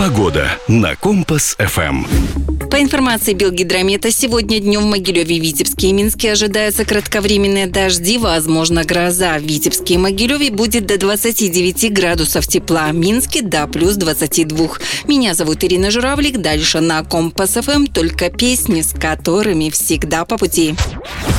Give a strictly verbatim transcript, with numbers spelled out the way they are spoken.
Погода на Компас эф эм. По информации Белгидромета, сегодня днем в Могилеве, Витебске и Минске ожидаются кратковременные дожди, возможно гроза. В Витебске и Могилеве будет до двадцати девяти градусов тепла, в Минске до плюс двадцати двух. Меня зовут Ирина Журавлик. Дальше на Компас эф эм только песни, с которыми всегда по пути.